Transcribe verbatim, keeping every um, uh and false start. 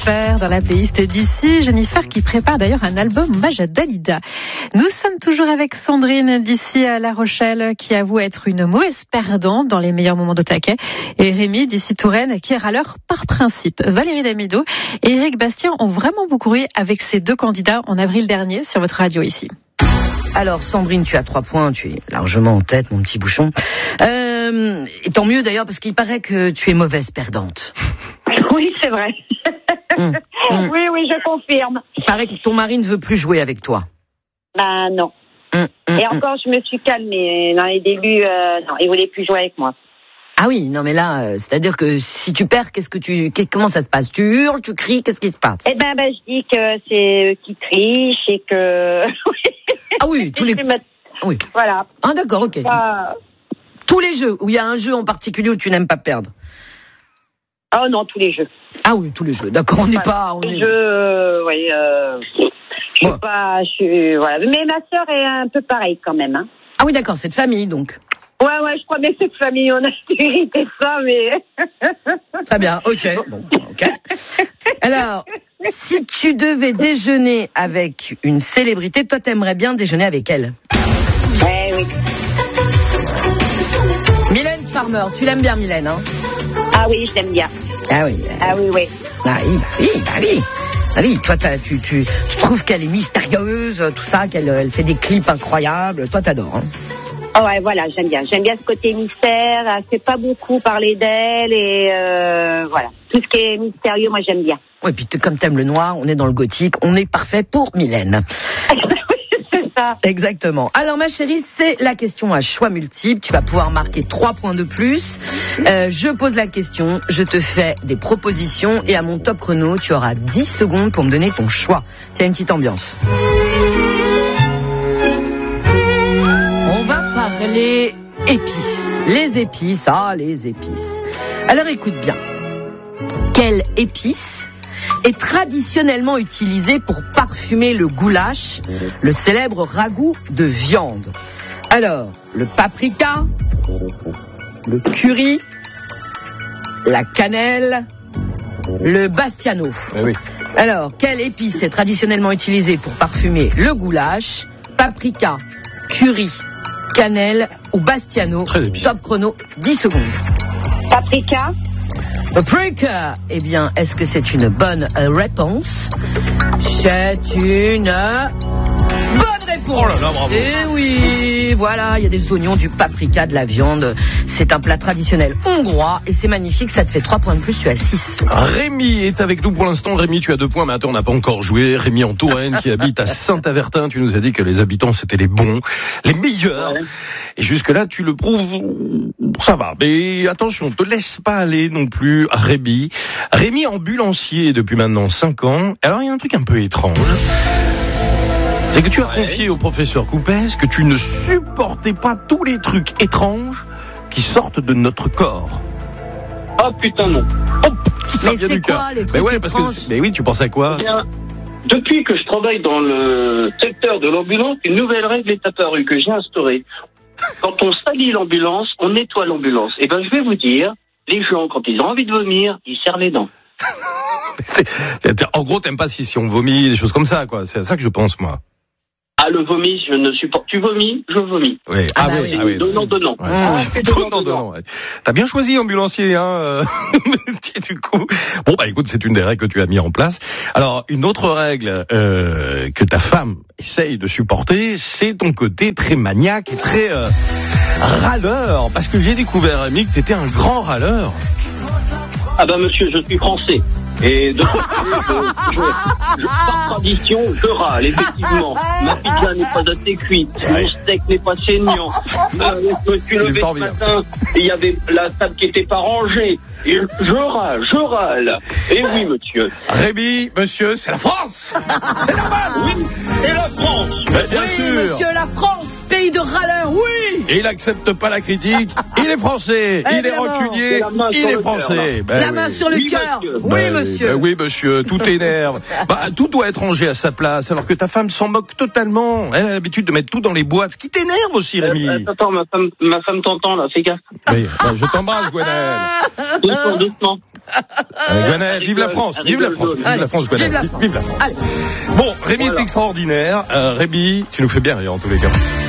Jennifer dans la playlist d'ici. Jennifer qui prépare d'ailleurs un album hommage à Dalida. Nous sommes toujours avec Sandrine d'ici à La Rochelle qui avoue être une mauvaise perdante dans les meilleurs moments de taquet. Et Rémi d'ici Touraine qui est râleur par principe. Valérie Damido et Éric Bastien ont vraiment beaucoup ri avec ces deux candidats en avril dernier sur votre radio ici. Alors Sandrine, tu as trois points, tu es largement en tête, mon petit bouchon. Euh, et tant mieux d'ailleurs parce qu'il paraît que tu es mauvaise perdante. Oui, c'est vrai. Mmh. Mmh. Oui, oui, je confirme. Il paraît que ton mari ne veut plus jouer avec toi. Ben non. Mmh, mmh, et encore, je me suis calmée. Dans les débuts, euh, non, il voulait plus jouer avec moi. Ah oui, non mais là, euh, c'est-à-dire que si tu perds, qu'est-ce que tu, qu'est, comment ça se passe? Tu hurles, tu cries, qu'est-ce qui se passe? Eh ben, ben, je dis que c'est eux qui trichent et que. Ah oui, tous les. Mettre... Oui. Voilà. Ah d'accord, ok. Pas... Tous les jeux où il y a un jeu en particulier où tu n'aimes pas perdre. Oh non, tous les jeux. Ah oui, tous les jeux. D'accord, on n'est voilà. pas. On les est... jeux, euh, oui. Euh... Je suis pas, je suis, voilà. Mais ma sœur est un peu pareille quand même, hein. Ah oui, d'accord, c'est de famille donc. Ouais, ouais, je crois bien que cette famille, on a hérité ça, mais... Très bien, ok. Bon, ok. Alors, si tu devais déjeuner avec une célébrité, toi, t'aimerais bien déjeuner avec elle? Ouais, oui. Mylène Farmer, tu l'aimes bien, Mylène, hein? Ah oui, je l'aime bien. Ah oui. Ah oui, oui. Ah oui, bah oui, bah oui. Ah oui, toi, tu, tu, tu trouves qu'elle est mystérieuse, tout ça, qu'elle elle fait des clips incroyables. Toi, t'adores, hein? Oh ouais, voilà, j'aime bien. J'aime bien ce côté mystère. Elle fait pas beaucoup parler d'elle et euh, voilà. Tout ce qui est mystérieux, moi, j'aime bien. Oui, puis comme t'aimes le noir, on est dans le gothique, on est parfait pour Mylène. Oui, c'est ça. Exactement. Alors, ma chérie, c'est la question à choix multiple. Tu vas pouvoir marquer trois points de plus. Euh, je pose la question, je te fais des propositions et à mon top chrono, tu auras dix secondes pour me donner ton choix. Tiens, une petite ambiance. Les épices. Les épices, ah, les épices. Alors écoute bien. Quelle épice est traditionnellement utilisée pour parfumer le goulash, le célèbre ragoût de viande? Alors, le paprika, le curry, la cannelle, le bastiano. Eh oui. Alors, quelle épice est traditionnellement utilisée pour parfumer le goulash, paprika, curry, cannelle ou bastiano? Top chrono, dix secondes. Paprika. Paprika. Eh bien, est-ce que c'est une bonne euh, réponse? C'est une euh, bonne réponse. Oh là là, bravo. Eh oui, voilà, il y a des oignons, du paprika, de la viande. C'est un plat traditionnel hongrois et c'est magnifique, ça te fait trois points de plus, tu as six. Rémi est avec nous pour l'instant. Rémi, tu as deux points, mais attends, on n'a pas encore joué. Rémi en Touraine, qui habite à Saint-Avertin. Tu nous as dit que les habitants, c'était les bons, les meilleurs. Ouais. Et jusque-là, tu le prouves, ça va. Mais attention, te laisse pas aller non plus, Rémi. Rémi, ambulancier depuis maintenant cinq ans. Alors, il y a un truc un peu étrange. C'est que tu as ouais. confié au professeur Coupès que tu ne supportais pas tous les trucs étranges qui sortent de notre corps. Ah putain non. Oh, mais c'est quoi les trucs mais ouais, étranges? parce que, mais oui, tu penses à quoi? Eh bien, depuis que je travaille dans le secteur de l'ambulance, une nouvelle règle est apparue que j'ai instaurée. Quand on salit l'ambulance, on nettoie l'ambulance. Et ben je vais vous dire, les gens, quand ils ont envie de vomir, ils serrent les dents. c'est, c'est, en gros, t'aimes pas si, si on vomit, des choses comme ça, quoi. C'est à ça que je pense, moi. Ah, le vomi, je ne supporte. Tu vomis, je vomis. Oui. Ah, ah, bah oui, oui. ah oui. Donnant, donnant. Ouais. Ah, c'est donnant, donnant. Ouais. T'as bien choisi, ambulancier, hein. Du coup. Bon, bah, écoute, c'est une des règles que tu as mis en place. Alors, une autre règle euh, que ta femme essaye de supporter, c'est ton côté très maniaque et très euh, râleur. Parce que j'ai découvert, Rémi, que t'étais un grand râleur. Ah bah monsieur, je suis français. Et de je, je, je, par tradition, je râle, effectivement. Ma pizza n'est pas assez cuite, mon steak n'est pas saignant. Euh, je me suis levé ce matin, il y avait la table qui n'était pas rangée. Et je râle, je râle. Et oui, monsieur. Rémi, monsieur, c'est la France. C'est normal. Oui, c'est la France. Mais bien oui, sûr. monsieur, la France, pays de râleurs, oui. Et il n'accepte pas la critique. Il est français. Eh il est rancunier. Il est français. Cœur, ben la oui. main sur le oui, cœur. monsieur. Oui, ben, monsieur. Ben oui, monsieur. Tout énerve. Bah, tout doit être rangé à sa place, alors que ta femme s'en moque totalement. Elle a l'habitude de mettre tout dans les boîtes, ce qui t'énerve aussi, Rémi. Euh, attends, ma femme, ma femme t'entend là, fais gaffe. Oui, ben, je t'embrasse, Gwenaëlle. Doucement, doucement. Euh, Gwenaël, vive la France, vive la France, vive la France, Gwenaël, vive la France. Bon, Rémi est extraordinaire. Euh, Rémi, tu nous fais bien rire en tous les cas.